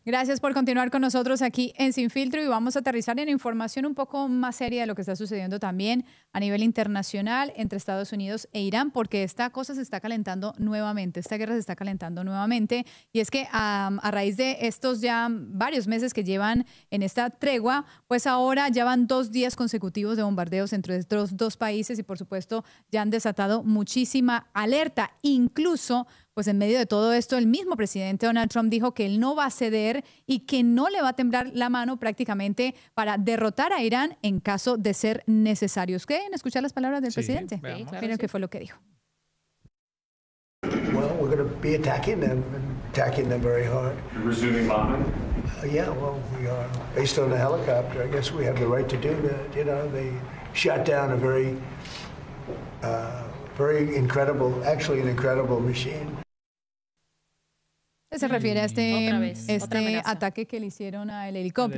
Gracias por continuar con nosotros aquí en Sin Filtro y vamos a aterrizar en información un poco más seria de lo que está sucediendo también a nivel internacional entre Estados Unidos e Irán, porque esta cosa se está calentando nuevamente, esta guerra se está calentando nuevamente y es que a raíz de estos ya varios meses que llevan en esta tregua, pues ahora ya van 2 días consecutivos de bombardeos entre estos dos países y por supuesto ya han desatado muchísima alerta, incluso pues en medio de todo esto, el mismo presidente Donald Trump dijo que él no va a ceder y que no le va a temblar la mano prácticamente para derrotar a Irán en caso de ser necesario. ¿Quieren escuchar las palabras del presidente? Sí, claro, Miren qué fue lo que dijo. Well, we're going to be attacking them very hard. You're resuming bombing? Yeah, well, we are. Based on the helicopter, I guess we have the right to do that. You know, they shot down a very incredible, actually an incredible machine. Se refiere a Otra vez, otra este amenaza. ataque que le hicieron al helicóptero.